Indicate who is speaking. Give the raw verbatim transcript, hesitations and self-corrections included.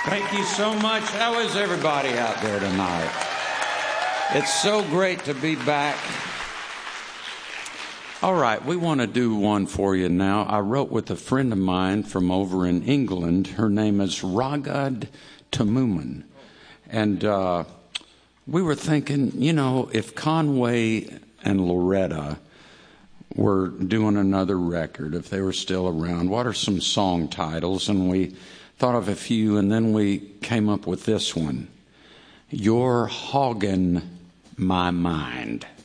Speaker 1: Thank you so much. How is everybody out there tonight? It's so great to be back. All right, we want to do one for you now. I wrote with a friend of mine from over in England. Her name is Ragad Tamuman. And uh, we were thinking, you know, if Conway and Loretta were doing another record, if they were still around, what are some song titles? And we thought of a few, and then we came up with this one, You're Hoggin' My Mind.